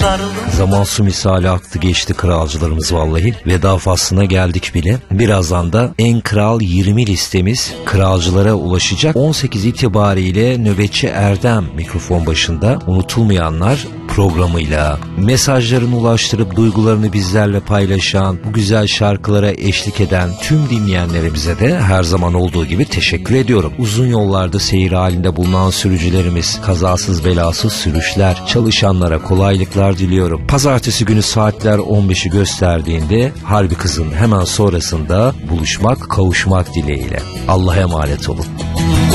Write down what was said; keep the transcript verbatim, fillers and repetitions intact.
sarıldım. Zaman su misali aktı geçti kralcılarımız vallahi. Veda faslına geldik bile. Birazdan da en kral yirmi listemiz kralcılara ulaşacak. on sekiz itibariyle nöbetçi Erdem mikrofon başında, unutulmayanlar programıyla mesajlarını ulaştırıp duygularını bizlerle paylaşan, bu güzel şarkılara eşlik eden tüm dinleyenlerimize de her zaman olduğu gibi teşekkür ediyorum. Uzun yollarda seyir halinde bulunan sürücülerimiz, kazasız belasız sürüşler, çalışanlara kolaylıklar diliyorum. Pazartesi günü saatler on beşi gösterdiğinde Harbi Kız'ın hemen sonrasında buluşmak, kavuşmak dileğiyle. Allah'a emanet olun.